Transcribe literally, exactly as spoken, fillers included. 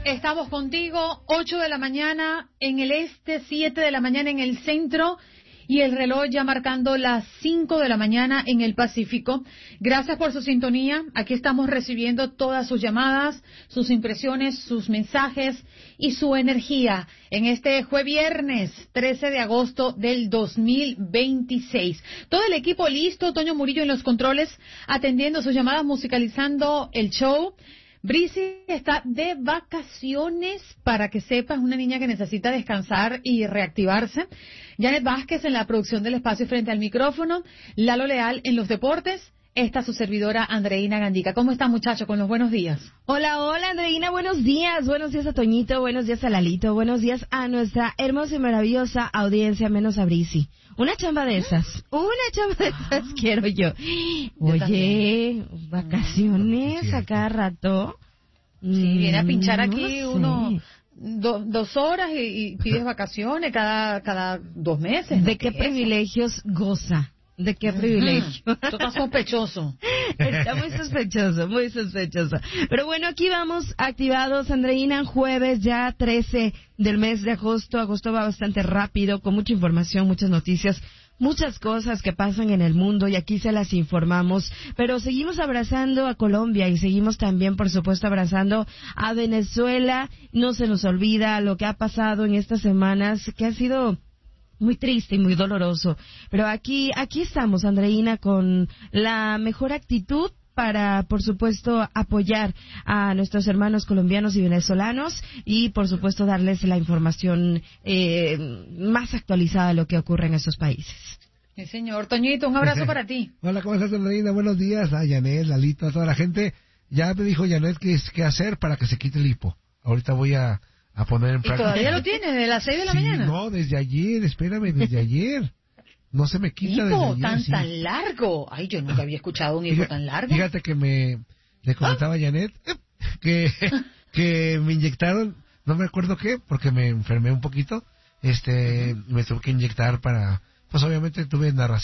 estamos contigo, ocho de la mañana en el este, siete de la mañana en el centro y el reloj ya marcando las cinco de la mañana en el Pacífico. Gracias por su sintonía. Aquí estamos recibiendo todas sus llamadas, sus impresiones, sus mensajes y su energía en este jueves viernes trece de agosto del dos mil veintiséis. Todo el equipo listo, Toño Murillo en los controles, atendiendo sus llamadas, musicalizando el show. Brisi está de vacaciones, para que sepas, una niña que necesita descansar y reactivarse. Janet Vázquez en la producción del espacio frente al micrófono. Lalo Leal en los deportes. Esta su servidora Andreina Gandica. ¿Cómo está, muchacho? Con los buenos días. Hola, hola, Andreina. Buenos días. Buenos días a Toñito. Buenos días a Lalito. Buenos días a nuestra hermosa y maravillosa audiencia, menos a Brisi. Una chamba de esas. Una chamba de esas ah, quiero yo. Oye, yo vacaciones a cada rato. Sí, viene a pinchar aquí no uno... Do, dos horas y, y pides vacaciones cada cada dos meses. ¿De qué privilegios goza? ¿De qué privilegio? Tú estás sospechoso. Está muy sospechoso, muy sospechoso. Pero bueno, aquí vamos activados, Andreina, jueves ya trece del mes de agosto. Agosto va bastante rápido, con mucha información, muchas noticias, muchas cosas que pasan en el mundo y aquí se las informamos. Pero seguimos abrazando a Colombia y seguimos también, por supuesto, abrazando a Venezuela. No se nos olvida lo que ha pasado en estas semanas, que ha sido muy triste y muy doloroso. Pero aquí, aquí estamos, Andreina, con la mejor actitud para, por supuesto, apoyar a nuestros hermanos colombianos y venezolanos y, por supuesto, darles la información eh, más actualizada de lo que ocurre en estos países. Sí, señor. Toñito, un abrazo para ti. Hola, ¿cómo estás, Andreina? Buenos días a Janet, Lalito, a toda la gente. Ya me dijo Janet qué, qué hacer para que se quite el hipo. Ahorita voy a... a poner en práctica. ¿Y todavía lo tienes desde las seis de la sí, mañana? No, desde ayer, espérame, desde ayer. No se me quita desde ayer. tan sí. tan largo. Ay, yo nunca había escuchado un hipo tan largo. Fíjate que me le comentaba a Janet que que me inyectaron, no me acuerdo qué, porque me enfermé un poquito. Este, me tuve que inyectar para, pues obviamente tuve narración